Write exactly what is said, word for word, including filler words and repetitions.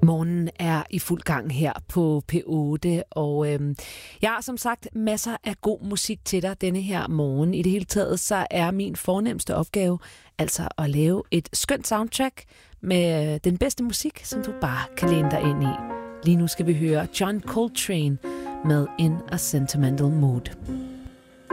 Morgen er i fuld gang her på P otte, og øhm, jeg har som sagt masser af god musik til dig denne her morgen. I det hele taget så er min fornemste opgave altså at lave et skønt soundtrack med den bedste musik, som du bare kan læne dig ind i. Lige nu skal vi høre John Coltrane med In a Sentimental Mood.